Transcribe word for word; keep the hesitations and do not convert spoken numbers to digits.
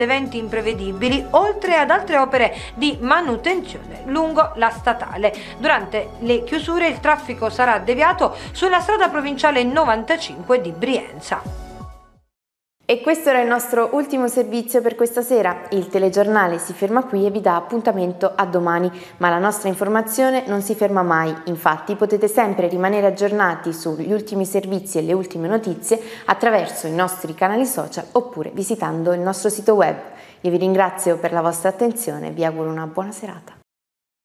eventi imprevedibili, oltre ad altre opere di manutenzione lungo la statale. Durante le chiusure il traffico sarà deviato sulla strada provinciale novantacinque di Brienza. E questo era il nostro ultimo servizio per questa sera. Il telegiornale si ferma qui e vi dà appuntamento a domani, ma la nostra informazione non si ferma mai. Infatti potete sempre rimanere aggiornati sugli ultimi servizi e le ultime notizie attraverso i nostri canali social oppure visitando il nostro sito web. Io vi ringrazio per la vostra attenzione e vi auguro una buona serata.